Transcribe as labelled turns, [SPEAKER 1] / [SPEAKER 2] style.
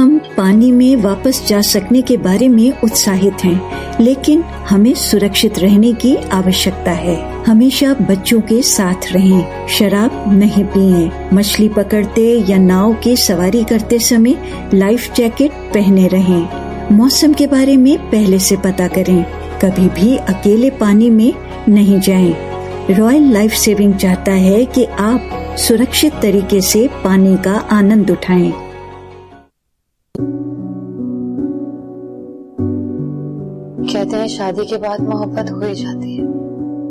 [SPEAKER 1] हम पानी में वापस जा सकने के बारे में उत्साहित हैं, लेकिन हमें सुरक्षित रहने की आवश्यकता है। हमेशा बच्चों के साथ रहें, शराब नहीं पिएं, मछली पकड़ते या नाव की सवारी करते समय लाइफ जैकेट पहने रहें। मौसम के बारे में पहले से पता करें, कभी भी अकेले पानी में नहीं जाएं। रॉयल लाइफ सेविंग चाहता है कि आप सुरक्षित तरीके से पानी का आनंद उठाएं।
[SPEAKER 2] कहते हैं शादी के बाद मोहब्बत हो ही जाती है,